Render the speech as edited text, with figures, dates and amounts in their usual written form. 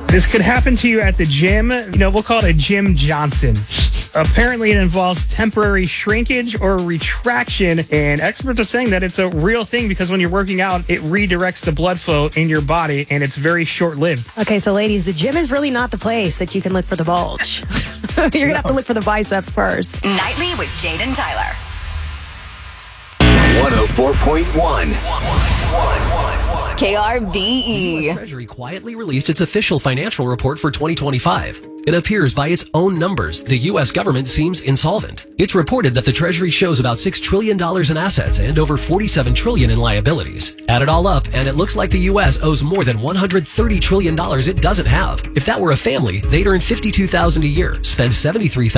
This could happen to you at the gym. We'll call it a Jim Johnson. Apparently, it involves temporary shrinkage or retraction, and experts are saying that it's a real thing because when you're working out, it redirects the blood flow in your body, and it's very short-lived. Okay, so ladies, the gym is really not the place that you can look for the bulge. You're going to have to look for the biceps first. Nightly with Jade and Tyler. 104.1. KRVE. Treasury quietly released its official financial report for 2025. It appears by its own numbers, the U.S. government seems insolvent. It's reported that the Treasury shows about $6 trillion in assets and over $47 trillion in liabilities. Add it all up, and it looks like the U.S. owes more than $130 trillion it doesn't have. If that were a family, they'd earn $52,000 a year, spend $73,000